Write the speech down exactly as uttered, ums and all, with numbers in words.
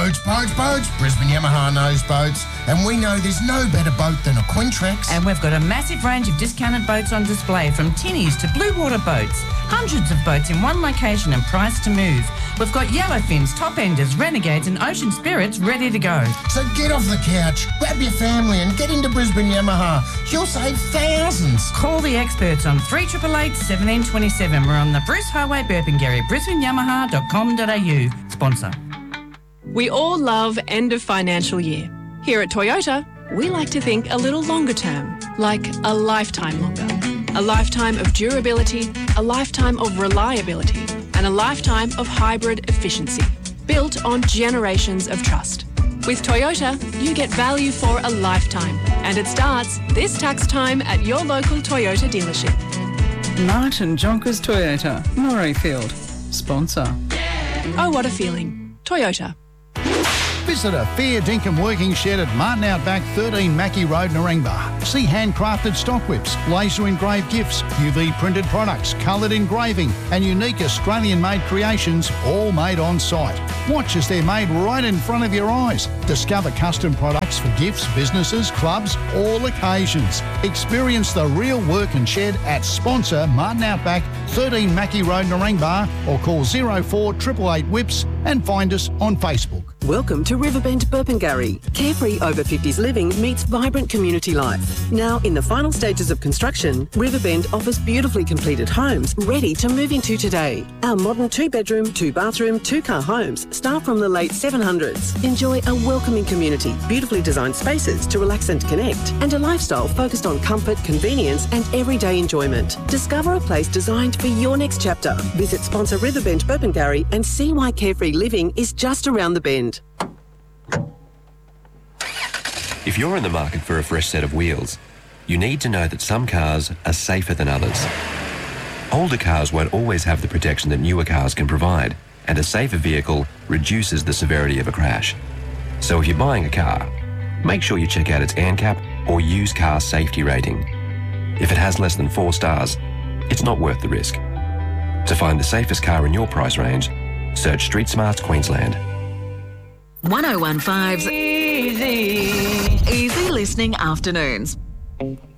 Boats, boats, boats. Brisbane Yamaha knows boats. And we know there's no better boat than a Quintrex. And we've got a massive range of discounted boats on display, from tinnies to blue water boats. Hundreds of boats in one location and priced to move. We've got yellowfins, top-enders, renegades and ocean spirits ready to go. So get off the couch, grab your family and get into Brisbane Yamaha. You'll save thousands. Call the experts on three eight eight, one seven two seven. We're on the Bruce Highway, Burpengary, brisbane yamaha dot com dot a u. Sponsor. We all love end of financial year. Here at Toyota, we like to think a little longer term, like a lifetime longer. A lifetime of durability, a lifetime of reliability, and a lifetime of hybrid efficiency, built on generations of trust. With Toyota, you get value for a lifetime, and it starts this tax time at your local Toyota dealership. Martin Jonkers Toyota, Murrayfield. Sponsor. Oh, what a feeling. Toyota. Visit a fair dinkum working shed at Martin Outback, thirteen Mackie Road, Narangba. See handcrafted stock whips, laser engraved gifts, U V printed products, coloured engraving and unique Australian-made creations, all made on site. Watch as they're made right in front of your eyes. Discover custom products for gifts, businesses, clubs, all occasions. Experience the real work and shed at Sponsor Martin Outback, thirteen Mackie Road, Narangba, or call zero four eight eight eight whips and find us on Facebook. Welcome to Riverbend Burpengary. Carefree over fifties living meets vibrant community life. Now in the final stages of construction, Riverbend offers beautifully completed homes ready to move into today. Our modern two-bedroom, two-bathroom, two-car homes start from the late seven hundreds. Enjoy a welcoming community, beautifully designed spaces to relax and connect, and a lifestyle focused on comfort, convenience and everyday enjoyment. Discover a place designed for your next chapter. Visit Sponsor Riverbend Burpengary and see why carefree living is just around the bend. If you're in the market for a fresh set of wheels, you need to know that some cars are safer than others. Older cars won't always have the protection that newer cars can provide, and a safer vehicle reduces the severity of a crash. So if you're buying a car, make sure you check out its ANCAP or used car safety rating. If it has less than four stars, it's not worth the risk. To find the safest car in your price range, search Street Smarts Queensland. one oh one five's Easy. Easy Listening Afternoons.